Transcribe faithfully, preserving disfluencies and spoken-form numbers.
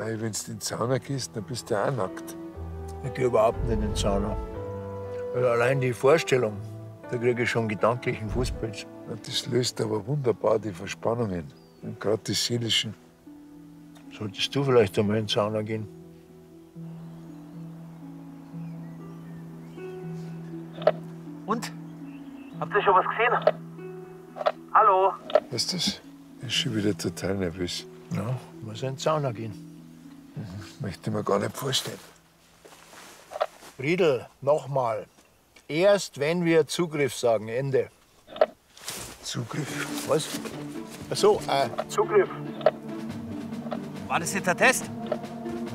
Weil, wenn du in den Sauna gehst, dann bist du auch nackt. Ich gehe überhaupt nicht in den Sauna. Also allein die Vorstellung, da kriege ich schon gedanklichen Fußpilz. Und das löst aber wunderbar die Verspannungen. Und gerade die seelischen. Solltest du vielleicht einmal in die Sauna gehen? Und? Habt ihr schon was gesehen? Hallo? Weißt du das? Ich ist schon wieder total nervös. Ja, muss in die Sauna gehen. Möchte ich mir gar nicht vorstellen. Friedl, nochmal. Erst wenn wir Zugriff sagen, Ende. Zugriff? Was? Ach so, äh, Zugriff. War das jetzt der Test?